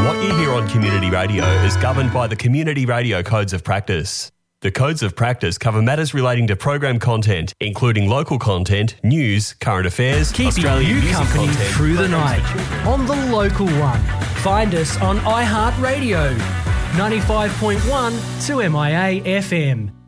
What you hear on Community Radio is governed by the Community Radio Codes of Practice. The Codes of Practice cover matters relating to program content, including local content, news, current affairs, keeping Australian you music company content, through the night on the local one. Find us on iHeartRadio, 95.1 to MIA FM.